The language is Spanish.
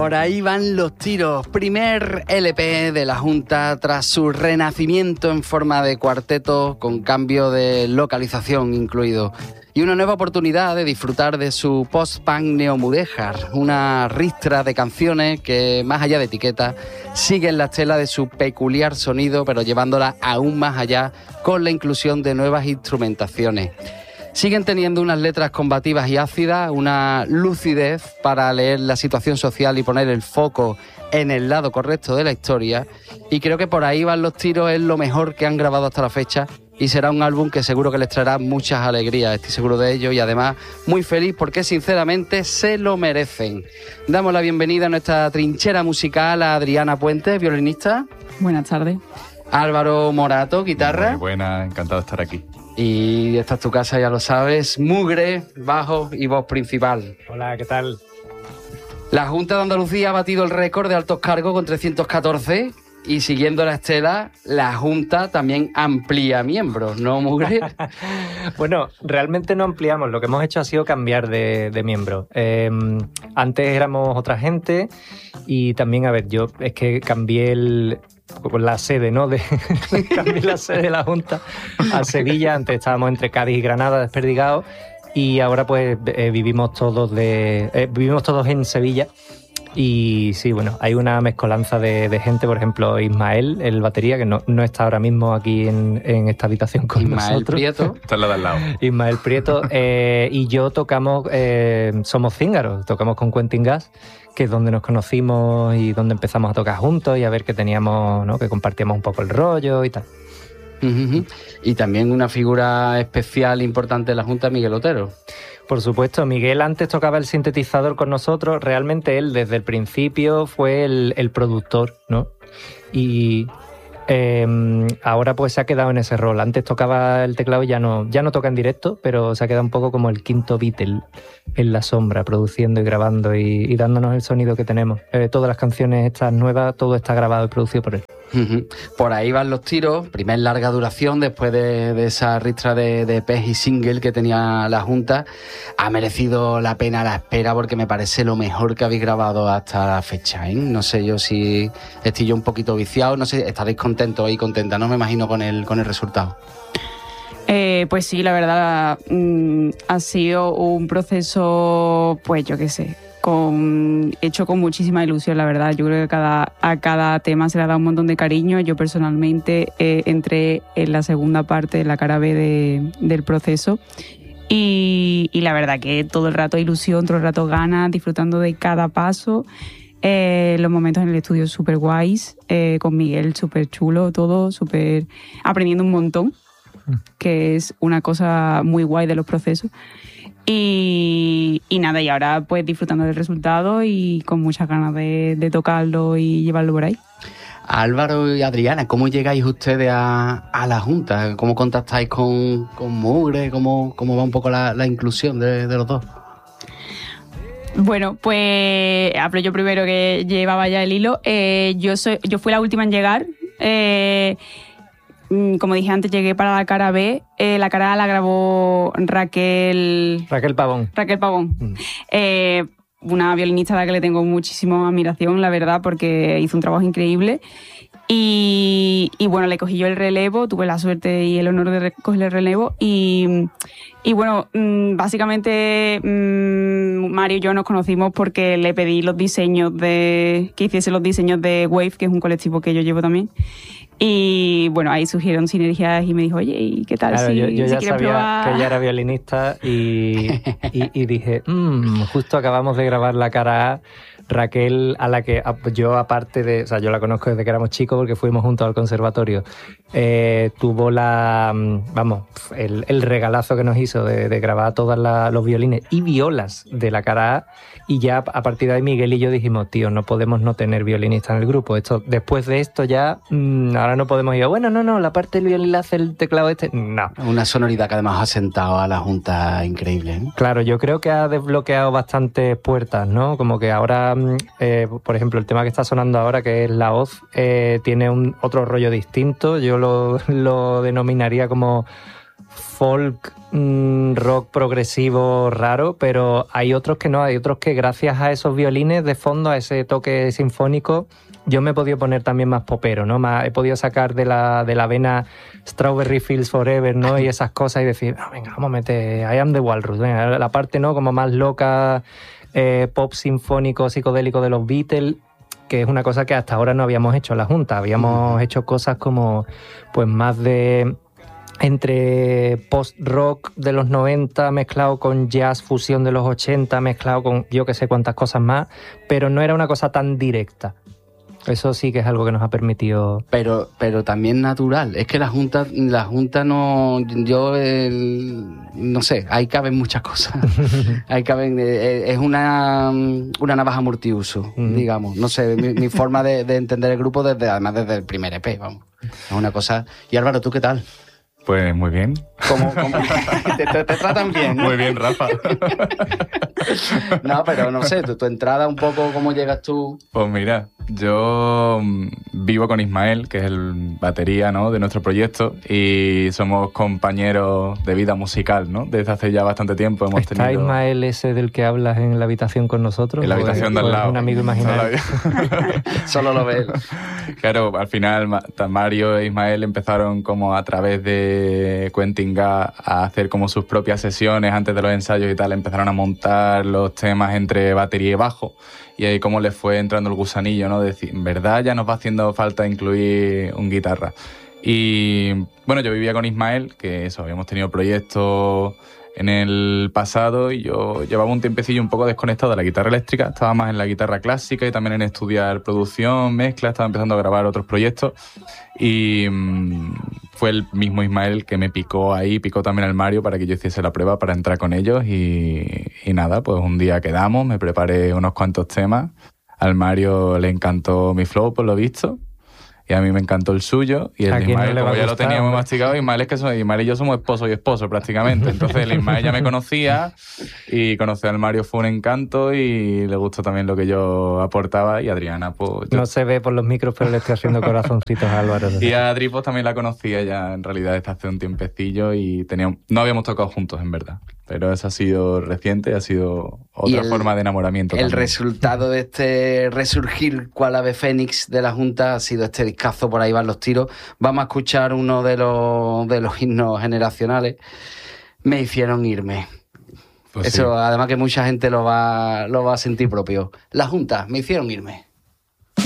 Por ahí van los tiros. Primer LP de la Junta tras su renacimiento en forma de cuarteto con cambio de localización incluido. Y una nueva oportunidad de disfrutar de su post-punk neomudéjar, una ristra de canciones que, más allá de etiquetas, siguen la estela de su peculiar sonido, pero llevándola aún más allá con la inclusión de nuevas instrumentaciones. Siguen teniendo unas letras combativas y ácidas, una lucidez para leer la situación social y poner el foco en el lado correcto de la historia. Y creo que por ahí van los tiros, es lo mejor que han grabado hasta la fecha y será un álbum que seguro que les traerá muchas alegrías, estoy seguro de ello, y además muy feliz porque sinceramente se lo merecen. Damos la bienvenida a nuestra trinchera musical a Adriana Puente, violinista. Buenas tardes. Álvaro Morato, guitarra. Muy buena, encantado de estar aquí. Y esta es tu casa, ya lo sabes, Mugre, bajo y voz principal. Hola, ¿qué tal? La Junta de Andalucía ha batido el récord de altos cargos con 314 y siguiendo la estela, la Junta también amplía miembros, ¿no, Mugre? Bueno, realmente no ampliamos, lo que hemos hecho ha sido cambiar de miembro. Antes éramos otra gente y también, a ver, yo es que cambié la sede, ¿no? Cambié la sede de la Junta a Sevilla. Antes estábamos entre Cádiz y Granada, desperdigados, y ahora pues vivimos todos en Sevilla. Y sí, bueno, hay una mezcolanza de gente, por ejemplo, Ismael, el batería, que no está ahora mismo aquí en esta habitación con nosotros. Ismael Prieto. Está la de al lado. Ismael Prieto. Y yo tocamos, somos cíngaros, tocamos con Quentin Gas, que es donde nos conocimos y donde empezamos a tocar juntos y a ver que teníamos, ¿no? Que compartíamos un poco el rollo y tal. Uh-huh. Y también una figura especial importante de la Junta, Miguel Otero. Por supuesto, Miguel antes tocaba el sintetizador con nosotros. Realmente él desde el principio fue el productor, ¿no? Y ahora pues se ha quedado en ese rol. Antes tocaba el teclado y ya no toca en directo, pero se ha quedado un poco como el quinto Beatle en la sombra, produciendo y grabando y dándonos el sonido que tenemos. Todas las canciones estas nuevas, todo está grabado y producido por él. Uh-huh. Por ahí van los tiros, primer larga duración después de esa ristra de EPs y single que tenía la Junta. Ha merecido la pena la espera porque me parece lo mejor que habéis grabado hasta la fecha, ¿eh? No sé yo si estoy yo un poquito viciado, no sé, estaréis contentos y contentas, no me imagino con el resultado. Pues sí, la verdad ha sido un proceso, pues yo qué sé, hecho con muchísima ilusión, la verdad. Yo creo que a cada tema se le ha dado un montón de cariño. Yo personalmente entré en la segunda parte de la cara B del proceso y la verdad que todo el rato ilusión, todo el rato ganas, disfrutando de cada paso. Los momentos en el estudio súper guays, con Miguel súper chulo, todo súper aprendiendo un montón, que es una cosa muy guay de los procesos. Y nada, y ahora pues disfrutando del resultado y con muchas ganas de tocarlo y llevarlo por ahí. Álvaro y Adriana, ¿cómo llegáis ustedes a la Junta? ¿Cómo contactáis con Mugre? ¿Cómo va un poco la inclusión de los dos? Bueno, pues hablo yo primero, que llevaba ya el hilo. Yo fui la última en llegar. Como dije antes, llegué para la cara B. La cara A la grabó Raquel Pavón. Una violinista a la que le tengo muchísima admiración, la verdad, porque hizo un trabajo increíble. Y bueno, le cogí yo el relevo, tuve la suerte y el honor de coger el relevo. Y bueno, básicamente Mario y yo nos conocimos porque le pedí que hiciese los diseños de Wave, que es un colectivo que yo llevo también. Y bueno, ahí surgieron sinergias y me dijo, oye, ¿y qué tal? Claro, si yo ya quieres sabía probar? que ella era violinista y dije, justo acabamos de grabar la cara A. Raquel, a la que yo aparte de... O sea, yo la conozco desde que éramos chicos porque fuimos juntos al conservatorio. Tuvo el regalazo que nos hizo de grabar todos los violines y violas de la cara A. Y ya a partir de ahí Miguel y yo dijimos, tío, no podemos no tener violinista en el grupo. Después de esto ya, ahora no podemos ir, bueno, no, la parte del violín la hace el teclado este. No. Una sonoridad que además ha sentado a la Junta increíble, ¿eh? Claro, yo creo que ha desbloqueado bastantes puertas, ¿no? Como que ahora, por ejemplo, el tema que está sonando ahora, que es La Hoz, tiene otro rollo distinto. Yo lo denominaría como folk, rock progresivo raro, pero hay otros que no, hay otros que gracias a esos violines de fondo, a ese toque sinfónico, yo me he podido poner también más popero, ¿no? He podido sacar de la vena Strawberry Fields Forever, ¿no? Y esas cosas y decir, venga, vamos a meter I Am the Walrus, venga, la parte, ¿no? Como más loca, pop sinfónico, psicodélico de los Beatles, que es una cosa que hasta ahora no habíamos hecho en la Junta. Habíamos hecho cosas como, pues más de entre post-rock de los 90 mezclado con jazz fusión de los 80, mezclado con yo que sé cuántas cosas más, pero no era una cosa tan directa. Eso sí que es algo que nos ha permitido... Pero también natural. Es que la Junta no... no sé, ahí caben muchas cosas. Ahí caben... es una navaja multiuso, digamos. No sé, mi forma de entender el grupo además desde el primer EP, vamos. Es una cosa... Y Álvaro, ¿tú qué tal? Pues muy bien. ¿Cómo? ¿Te tratan bien? Muy bien, Rafa. No, pero no sé, tu entrada un poco, ¿cómo llegas tú? Pues mira, yo vivo con Ismael, que es el batería, ¿no?, de nuestro proyecto, y somos compañeros de vida musical, ¿no? Desde hace ya bastante tiempo hemos tenido... ¿Está Ismael ese del que hablas en la habitación con nosotros? En la habitación de al lado. Un amigo imaginario. Solo lo veo. Claro, al final Mario e Ismael empezaron como a través de Quentin Gas a hacer como sus propias sesiones antes de los ensayos y tal, empezaron a montar los temas entre batería y bajo, y ahí como les fue entrando el gusanillo, ¿no? De decir, en verdad ya nos va haciendo falta incluir un guitarra. Y bueno, yo vivía con Ismael, que eso, habíamos tenido proyectos en el pasado y yo llevaba un tiempecillo un poco desconectado de la guitarra eléctrica, estaba más en la guitarra clásica y también en estudiar producción, mezcla, estaba empezando a grabar otros proyectos y fue el mismo Ismael que me picó también al Mario para que yo hiciese la prueba para entrar con ellos y nada, pues un día quedamos, me preparé unos cuantos temas, al Mario le encantó mi flow por lo visto. Y a mí me encantó el suyo, y el de Ismael, como ya lo teníamos masticado, Ismael y yo somos esposo y esposo prácticamente. Entonces el Ismael ya me conocía, y conocer al Mario fue un encanto, y le gustó también lo que yo aportaba, y Adriana, pues... No se ve por los micros, pero le estoy haciendo corazoncitos a Álvaro. Y a Adri, pues también la conocía ya en realidad desde hace un tiempecillo, y no habíamos tocado juntos, en verdad. Pero eso ha sido reciente, ha sido otra forma de enamoramiento. El también. resultado de este resurgir cual ave fénix de la Junta ha sido este discazo, Por ahí van los tiros. Vamos a escuchar uno de los himnos generacionales. Me hicieron irme. Pues eso, sí. además que mucha gente lo va a sentir propio. La Junta, me hicieron irme.